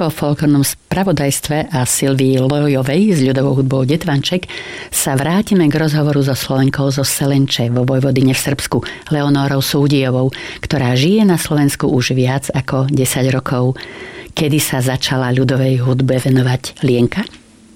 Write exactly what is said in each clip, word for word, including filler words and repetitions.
Po folklórnom spravodajstve a Silvii Lojovej s ľudovou hudbou Detvanček sa vrátime k rozhovoru so Slovenkou zo Selenče vo Vojvodine v Srbsku, Leonórou Súdijovou, ktorá žije na Slovensku už viac ako desať rokov. Kedy sa začala ľudovej hudbe venovať Lienka?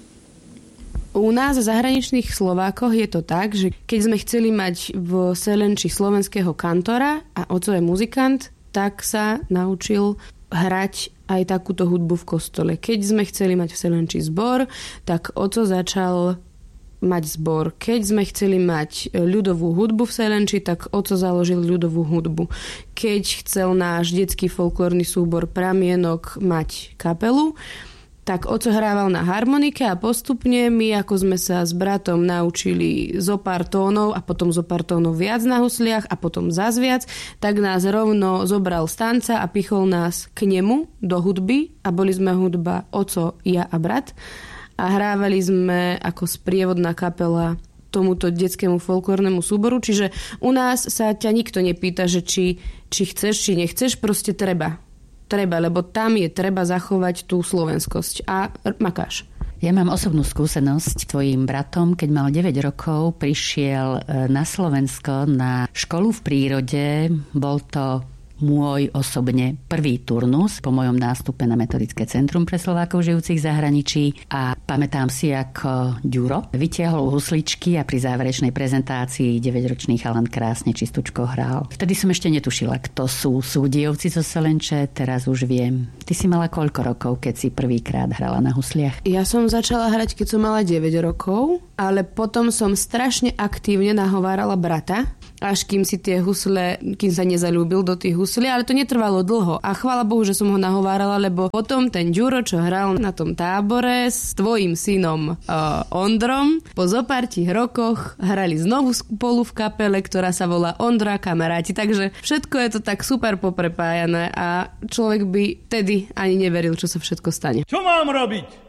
U nás v zahraničných Slovákoch je to tak, že keď sme chceli mať v Selenči slovenského kantora a oco je muzikant, tak sa naučil hrať aj takúto hudbu v kostole. Keď sme chceli mať v Selenči zbor, tak oco začal mať zbor. Keď sme chceli mať ľudovú hudbu v Selenči, tak oco založil ľudovú hudbu. Keď chcel náš detský folklórny súbor Pramienok mať kapelu, tak oco hrával na harmonike a postupne my, ako sme sa s bratom naučili zo pár tónov a potom zo pár tónov viac na husliach a potom zas viac, tak nás rovno zobral z tanca a pichol nás k nemu do hudby a boli sme hudba oco, ja a brat a hrávali sme ako sprievodná kapela tomuto detskému folklórnemu súboru, čiže u nás sa ťa nikto nepýta, že či, či chceš, či nechceš, proste treba. Treba, lebo tam je treba zachovať tú slovenskosť. A makáš. Ja mám osobnú skúsenosť s tvojím bratom. Keď mal deväť rokov, prišiel na Slovensko na školu v prírode. Bol to môj osobne prvý turnus po mojom nástupe na Metodické centrum pre Slovákov žijúcich v zahraničí a pamätám si, ako Ďuro vytiahol husličky a pri záverečnej prezentácii deväťročný chalan krásne čistučko hral. Vtedy som ešte netušila, kto sú Súdijovci zo Selenče, teraz už viem. Ty si mala koľko rokov, keď si prvýkrát hrala na husliach? Ja som začala hrať, keď som mala deväť rokov, ale potom som strašne aktívne nahovárala brata, až kým si tie husle, kým sa nezaľúbil do tých huslí, ale to netrvalo dlho. A chvála Bohu, že som ho nahovárala, lebo potom ten Ďuro, čo hral na tom tábore s tvojim synom uh, Ondrom, po zopártich rokoch hrali znovu spolu v kapele, ktorá sa volá Ondra kamaráti. Takže všetko je to tak super poprepájané a človek by tedy ani neveril, čo sa všetko stane. Čo mám robiť?